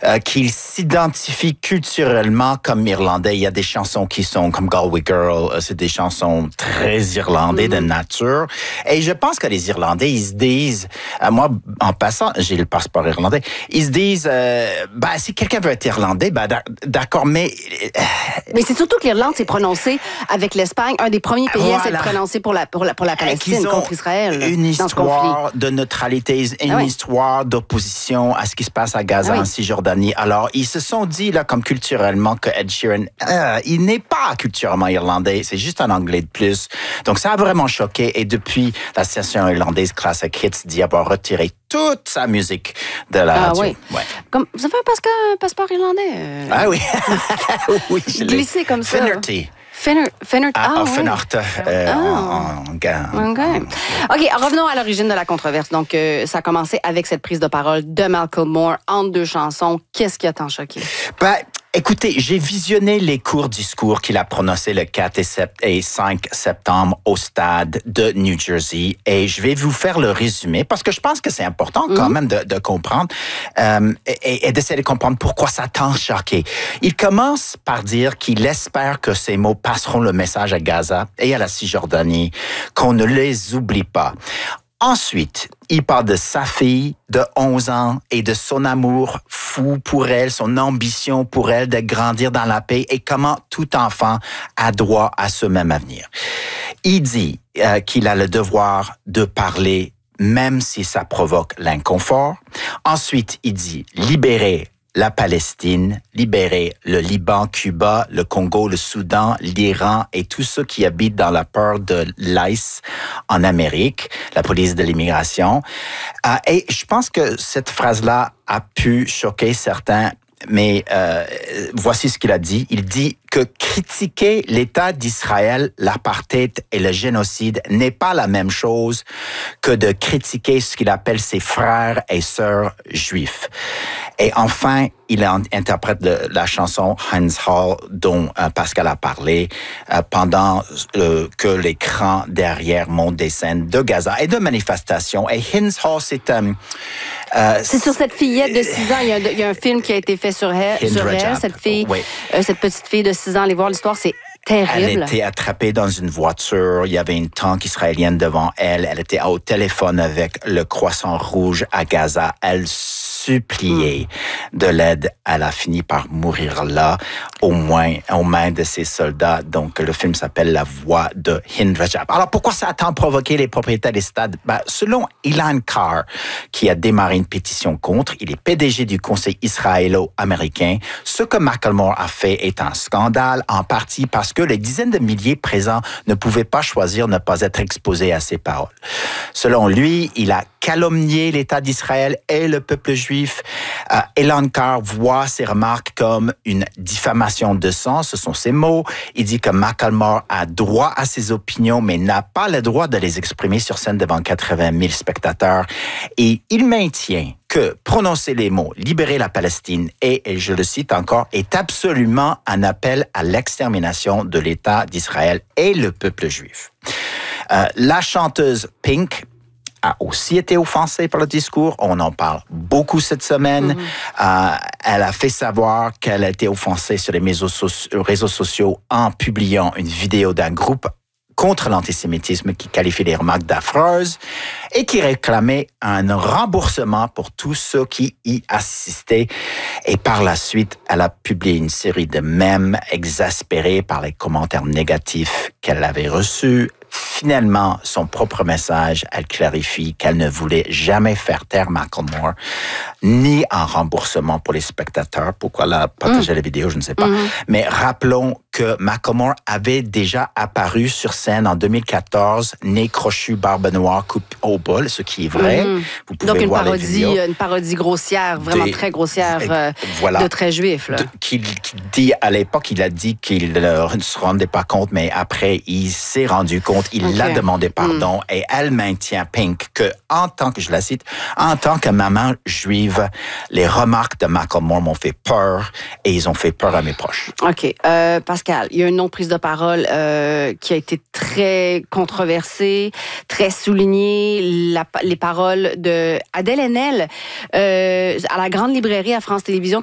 qu'il s'identifie culturellement comme irlandais. Il y a des chansons qui sont comme Galway Girl, c'est des chansons très irlandais de nature. Et je pense que les Irlandais, ils se disent, moi, en passant, j'ai le passeport irlandais, ils se disent, si quelqu'un veut être irlandais, d'accord, mais... Mais c'est surtout que l'Irlande s'est prononcée avec l'Espagne, un des premiers pays à s'être prononcé pour la Palestine contre Israël. Une histoire de neutralité, une histoire d'opposition à ce qui se passe à Gaza, en Cisjordanie. Alors, ils se sont dit, là, comme culturellement, que Ed Sheeran, il n'est pas culturellement irlandais, c'est juste un anglais de plus. Donc, ça a vraiment choqué. Et depuis, la station irlandaise Classic Hits dit avoir retiré toute sa musique de la radio. Oui. Ouais. Comme, vous avez un passeport irlandais? Ah oui. Oui, je l'ai. Glissé comme ça. Finnerty. Finnerty. OK, revenons à l'origine de la controverse. Donc, ça a commencé avec cette prise de parole de Malcolm Moore entre deux chansons. Qu'est-ce qui a tant choqué? Écoutez, j'ai visionné les courts discours qu'il a prononcés le 4 et 5 septembre au stade de New Jersey et je vais vous faire le résumé parce que je pense que c'est important quand même de comprendre et d'essayer de comprendre pourquoi ça a tant choqué. Il commence par dire qu'il espère que ces mots passeront le message à Gaza et à la Cisjordanie, qu'on ne les oublie pas. Ensuite, il parle de sa fille de 11 ans et de son amour fou pour elle, son ambition pour elle de grandir dans la paix et comment tout enfant a droit à ce même avenir. Il dit qu'il a le devoir de parler même si ça provoque l'inconfort. Ensuite, il dit libérer la Palestine, libérer le Liban, Cuba, le Congo, le Soudan, l'Iran et tous ceux qui habitent dans la peur de l'ICE en Amérique, la police de l'immigration. Et je pense que cette phrase-là a pu choquer certains, mais voici ce qu'il a dit. Il dit que critiquer l'État d'Israël, l'apartheid et le génocide n'est pas la même chose que de critiquer ce qu'il appelle ses frères et sœurs juifs. Et enfin, il interprète la chanson Heinz Hall dont Pascal a parlé pendant que l'écran derrière montre des scènes de Gaza et de manifestations. Et Heinz Hall, c'est sur cette fillette de 6 ans. Il y a un film qui a été fait sur elle. Cette fille, cette petite fille de 6 ans. Allez voir l'histoire, c'est terrible. Elle était attrapée dans une voiture. Il y avait une tank israélienne devant elle. Elle était au téléphone avec le Croissant Rouge à Gaza. Elle supplier de l'aide. Elle a fini par mourir là, au moins aux mains de ses soldats. Donc, le film s'appelle La Voix de Hind Rajab. Alors, pourquoi ça a tant provoqué les propriétaires des stades? Selon Ilan Carr, qui a démarré une pétition contre, il est PDG du Conseil israélo-américain. Ce que Macklemore a fait est un scandale, en partie parce que les dizaines de milliers présents ne pouvaient pas choisir ne pas être exposés à ses paroles. Selon lui, il a calomnié l'État d'Israël et le peuple juif. Ilan Carr voit ses remarques comme une diffamation de sang, ce sont ses mots. Il dit que Macklemore a droit à ses opinions, mais n'a pas le droit de les exprimer sur scène devant 80 000 spectateurs. Et il maintient que prononcer les mots « libérer la Palestine » et je le cite encore, est absolument un appel à l'extermination de l'État d'Israël et le peuple juif. La chanteuse Pink a aussi été offensée par le discours. On en parle beaucoup cette semaine. Elle a fait savoir qu'elle a été offensée sur les réseaux sociaux en publiant une vidéo d'un groupe contre l'antisémitisme qui qualifie les remarques d'affreuses et qui réclamait un remboursement pour tous ceux qui y assistaient. Et par la suite, elle a publié une série de mèmes exaspérés par les commentaires négatifs qu'elle avait reçus. Finalement, son propre message, elle clarifie qu'elle ne voulait jamais faire taire Macklemore, ni un remboursement pour les spectateurs. Pourquoi elle a partagé la vidéo, je ne sais pas. Mais rappelons que Macklemore avait déjà apparu sur scène en 2014, nez crochu, barbe noire, coupe au bol, ce qui est vrai. Vous pouvez donc voir les vidéos. Une parodie grossière, vraiment très grossière, de très juif. Là. Qui dit, à l'époque, il a dit qu'il ne se rendait pas compte, mais après, il s'est rendu compte, il l'a demandé pardon, et elle maintient, Pink, que en tant que, je la cite, en tant que maman juive, les remarques de Macklemore m'ont fait peur, et ils ont fait peur à mes proches. OK. Pascal, il y a une autre prise de parole qui a été très controversée, très soulignée, les paroles de Adèle Haenel à la Grande Librairie à France Télévisions,